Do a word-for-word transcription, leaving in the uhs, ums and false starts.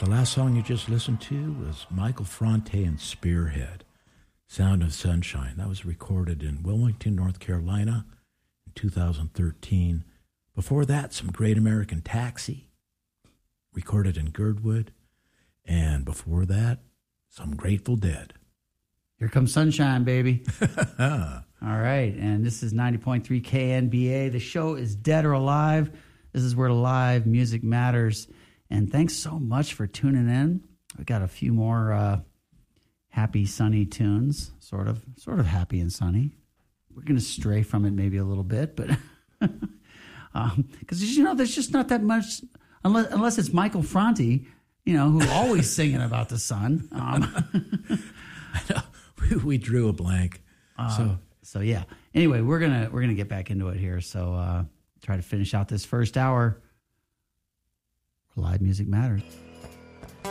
last song you just listened to was Michael Franti and Spearhead, Sound of Sunshine. That was recorded in Wilmington, North Carolina in two thousand thirteen. Before that, some Great American Taxi, recorded in Girdwood. And before that, some Grateful Dead. Here comes sunshine, baby. All right, and this is ninety point three K N B A. The show is Dead or Alive. This is where live music matters. And thanks so much for tuning in. We got a few more uh, happy, sunny tunes, sort of, sort of happy and sunny. We're going to stray from it maybe a little bit, but because um, you know, there's just not that much, unless unless it's Michael Franti, you know, who always singing about the sun. Um, I know we, we drew a blank. Uh, so so yeah. Anyway, we're gonna we're gonna get back into it here. So uh, try to finish out this first hour. Live music matters.